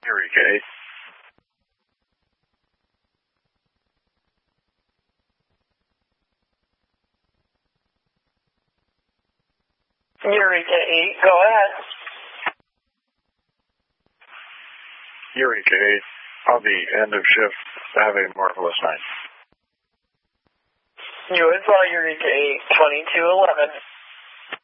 Eureka 8. Eureka 8, go ahead. Eureka 8, I'll be end of shift. Have a marvelous night. You as well, Eureka 8, 2211.